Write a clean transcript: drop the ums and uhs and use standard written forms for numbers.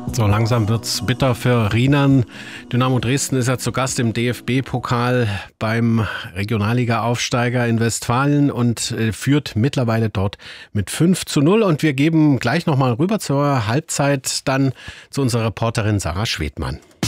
So langsam wird's bitter für Riemann. Dynamo Dresden ist ja zu Gast im DFB-Pokal beim Regionalliga-Aufsteiger in Westfalen und führt mittlerweile dort mit 5:0. Und wir geben gleich nochmal rüber zur Halbzeit dann zu unserer Reporterin Sarah Schwedmann.